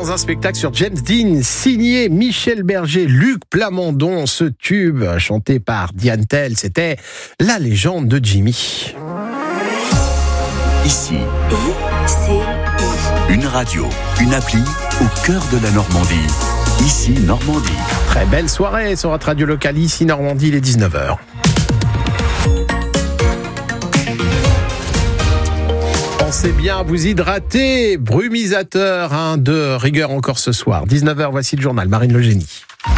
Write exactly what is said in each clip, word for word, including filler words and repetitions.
dans un spectacle sur James Dean, signé Michel Berger, Luc Plamondon. Ce tube, chanté par Diane Tell, c'était La légende de Jimmy. Ici, I C I. Une radio, une appli au cœur de la Normandie. Ici, Normandie. Très belle soirée sur votre radio locale, ici Normandie, il est dix-neuf heures. Pensez bien à vous hydrater, brumisateur hein, de rigueur encore ce soir. dix-neuf heures, voici le journal, Marine Le Génie.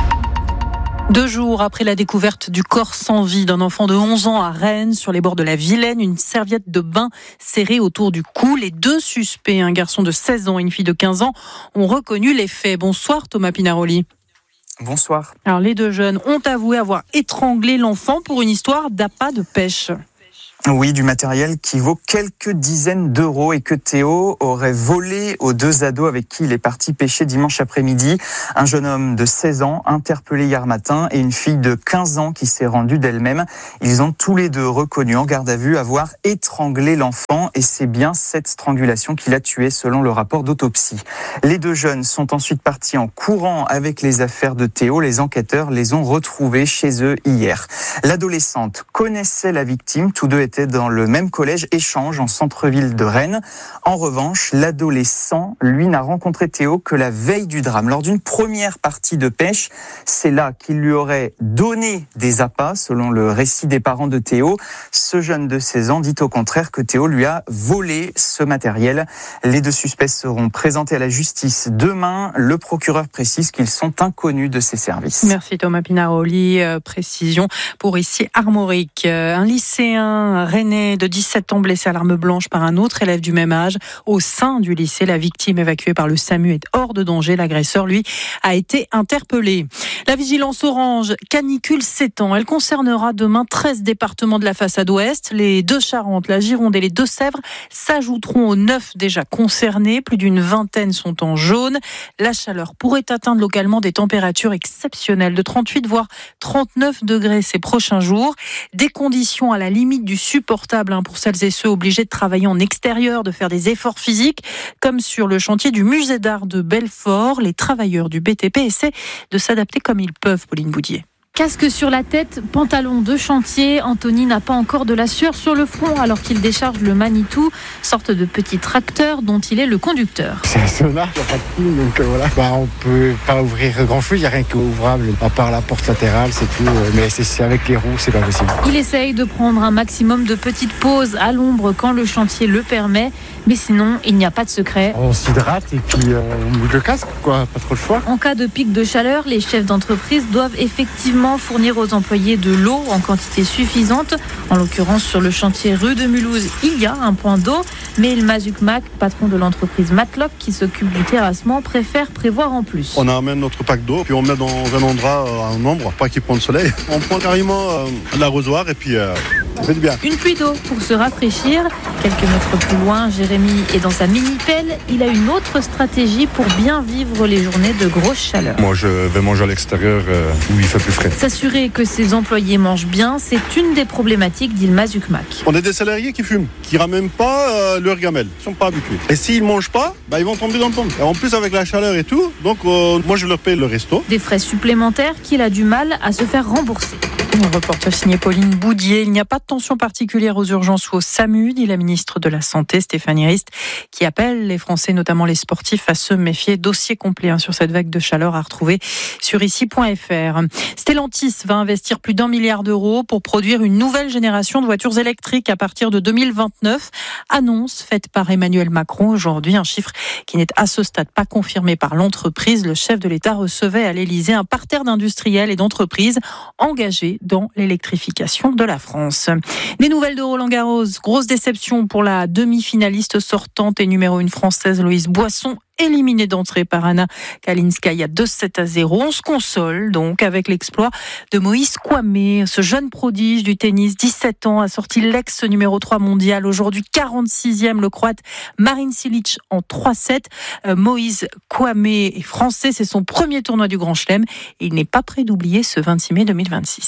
Deux jours après la découverte du corps sans vie d'un enfant de onze ans à Rennes, sur les bords de la Vilaine, une serviette de bain serrée autour du cou. Les deux suspects, un garçon de seize ans et une fille de quinze ans, ont reconnu les faits. Bonsoir Thomas Pinaroli. Bonsoir. Alors les deux jeunes ont avoué avoir étranglé l'enfant pour une histoire d'appât de pêche. Oui, du matériel qui vaut quelques dizaines d'euros et que Théo aurait volé aux deux ados avec qui il est parti pêcher dimanche après-midi. Un jeune homme de seize ans interpellé hier matin et une fille de quinze ans qui s'est rendue d'elle-même. Ils ont tous les deux reconnu en garde à vue avoir étranglé l'enfant et c'est bien cette strangulation qui l'a tué selon le rapport d'autopsie. Les deux jeunes sont ensuite partis en courant avec les affaires de Théo. Les enquêteurs les ont retrouvés chez eux hier. L'adolescente connaissait la victime, tous deux étaient dans le même collège Échange en centre-ville de Rennes. En revanche, l'adolescent, lui, n'a rencontré Théo que la veille du drame. Lors d'une première partie de pêche, c'est là qu'il lui aurait donné des appâts, selon le récit des parents de Théo. Ce jeune de seize ans dit au contraire que Théo lui a volé ce matériel. Les deux suspects seront présentés à la justice demain. Le procureur précise qu'ils sont inconnus de ses services. Merci Thomas Pinaroli. Euh, précision pour ici Armorique. Euh, un lycéen rennais de dix-sept ans blessé à l'arme blanche par un autre élève du même âge au sein du lycée. La victime évacuée par le SAMU est hors de danger. L'agresseur, lui, a été interpellé. La vigilance orange canicule s'étend. Elle concernera demain treize départements de la façade ouest. Les Deux-Charentes, la Gironde et les Deux-Sèvres s'ajouteront aux neuf déjà concernés. Plus d'une vingtaine sont en jaune. La chaleur pourrait atteindre localement des températures exceptionnelles de trente-huit voire trente-neuf degrés ces prochains jours. Des conditions à la limite du supportable hein, pour celles et ceux obligés de travailler en extérieur, de faire des efforts physiques, comme sur le chantier du musée d'art de Belfort. Les travailleurs du B T P essaient de s'adapter comme ils peuvent, Pauline Boudier. Casque sur la tête, pantalon de chantier, Anthony n'a pas encore de la sueur sur le front alors qu'il décharge le Manitou, sorte de petit tracteur dont il est le conducteur. C'est un sonar, il n'y a pas de pile, donc euh, voilà. Bah, on peut pas ouvrir grand chose, il n'y a rien qui est ouvrable, à part la porte latérale, c'est tout. Mais c'est, c'est avec les roues, c'est pas possible. Il essaye de prendre un maximum de petites pauses à l'ombre quand le chantier le permet, mais sinon, il n'y a pas de secret. On s'hydrate et puis euh, on bouge le casque, quoi, pas trop le choix. En cas de pic de chaleur, les chefs d'entreprise doivent effectivement fournir aux employés de l'eau en quantité suffisante. En l'occurrence, sur le chantier rue de Mulhouse, il y a un point d'eau, mais le Mazukmak, patron de l'entreprise Matlock qui s'occupe du terrassement, préfère prévoir en plus. On amène notre pack d'eau, puis on met dans un endroit à un ombre, pas qu'il prenne le soleil. On prend carrément euh, l'arrosoir et puis euh, ça fait du bien. Une pluie d'eau pour se rafraîchir. Quelques mètres plus loin, Jérémy est dans sa mini-pelle. Il a une autre stratégie pour bien vivre les journées de grosse chaleur. Moi, je vais manger à l'extérieur euh, où il fait plus frais. S'assurer que ses employés mangent bien, c'est une des problématiques d'Il Mazukmak. On a des salariés qui fument, qui ramènent pas euh, leur gamelle, ils sont pas habitués. Et s'ils mangent pas, bah, ils vont tomber dans le pompe. Et en plus avec la chaleur et tout, donc euh, moi je leur paye le resto. Des frais supplémentaires qu'il a du mal à se faire rembourser. Un reportage signé Pauline Boudier. Il n'y a pas de tension particulière aux urgences ou au SAMU, dit la ministre de la Santé, Stéphanie Rist, qui appelle les Français, notamment les sportifs, à se méfier. Dossier complet hein, sur cette vague de chaleur à retrouver sur ici point f r. Stellantis va investir plus d'un milliard d'euros pour produire une nouvelle génération de voitures électriques à partir de deux mille vingt-neuf. Annonce faite par Emmanuel Macron aujourd'hui, un chiffre qui n'est à ce stade pas confirmé par l'entreprise. Le chef de l'État recevait à l'Élysée un parterre d'industriels et d'entreprises engagés dans l'électrification de la France. Des nouvelles de Roland-Garros. Grosse déception pour la demi-finaliste sortante et numéro une française Louise Boisson, éliminée d'entrée par Anna Kalinskaya deux sept à zéro. On se console donc avec l'exploit de Moïse Kouamé. Ce jeune prodige du tennis, dix-sept ans, a sorti l'ex numéro trois mondial, aujourd'hui quarante-sixième, le croate Marin Cilic en trois sept. Euh, Moïse Kouamé est français, c'est son premier tournoi du Grand Chelem et il n'est pas prêt d'oublier ce vingt-six mai deux mille vingt-six.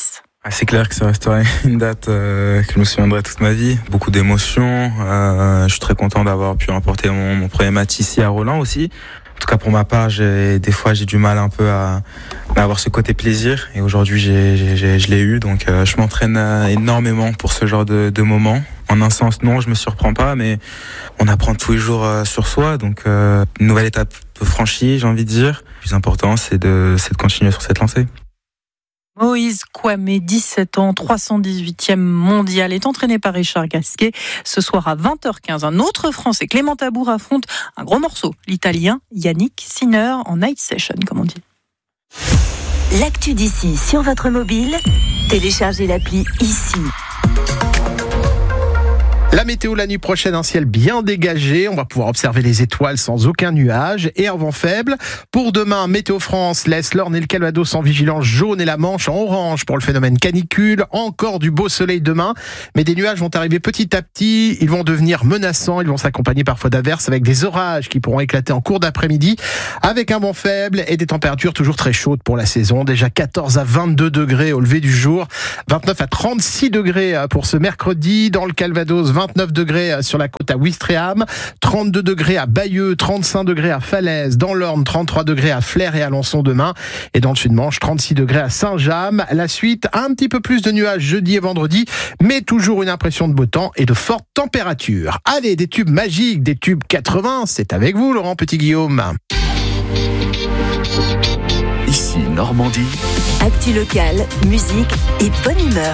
C'est clair que ça restera une date euh, que je me souviendrai toute ma vie. Beaucoup d'émotions. Euh, je suis très content d'avoir pu remporter mon, mon premier match ici à Roland aussi. En tout cas pour ma part, j'ai, des fois j'ai du mal un peu à, à avoir ce côté plaisir. Et aujourd'hui, j'ai, j'ai, je l'ai eu. Donc euh, je m'entraîne énormément pour ce genre de, de moments. En un sens, non, je me surprends pas, mais on apprend tous les jours euh, sur soi. Donc euh, une nouvelle étape franchie, j'ai envie de dire. Le plus important, c'est de, c'est de continuer sur cette lancée. Moïse Kouamé, dix-sept ans, trois cent dix-huitième mondial, est entraîné par Richard Gasquet. Ce soir à vingt heures quinze, un autre Français, Clément Tabour, affronte un gros morceau, l'Italien Yannick Sinner, en night session, comme on dit. L'actu d'ici sur votre mobile, téléchargez l'appli ici. La météo la nuit prochaine, un ciel bien dégagé. On va pouvoir observer les étoiles sans aucun nuage et un vent faible. Pour demain, Météo France laisse l'Orne et le Calvados en vigilance jaune et la Manche en orange pour le phénomène canicule. Encore du beau soleil demain, mais des nuages vont arriver petit à petit. Ils vont devenir menaçants. Ils vont s'accompagner parfois d'averses avec des orages qui pourront éclater en cours d'après-midi avec un vent faible et des températures toujours très chaudes pour la saison. Déjà quatorze à vingt-deux degrés au lever du jour, vingt-neuf à trente-six degrés pour ce mercredi. Dans le Calvados, vingt-neuf degrés sur la côte à Ouistreham, trente-deux degrés à Bayeux, trente-cinq degrés à Falaise, dans l'Orne, trente-trois degrés à Flers et Alençon demain, et dans le Sud-Manche, trente-six degrés à Saint-James. La suite, un petit peu plus de nuages jeudi et vendredi, mais toujours une impression de beau temps et de fortes températures. Allez, des tubes magiques, des tubes quatre-vingts, c'est avec vous Laurent Petit-Guillaume. Ici Normandie. Actu locale, musique et bonne humeur.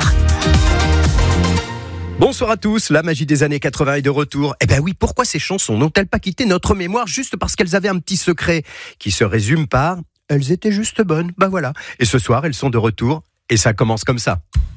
Bonsoir à tous, la magie des années quatre-vingts est de retour. Eh ben oui, pourquoi ces chansons n'ont-elles pas quitté notre mémoire juste parce qu'elles avaient un petit secret qui se résume par « elles étaient juste bonnes ». Ben voilà, et ce soir elles sont de retour et ça commence comme ça.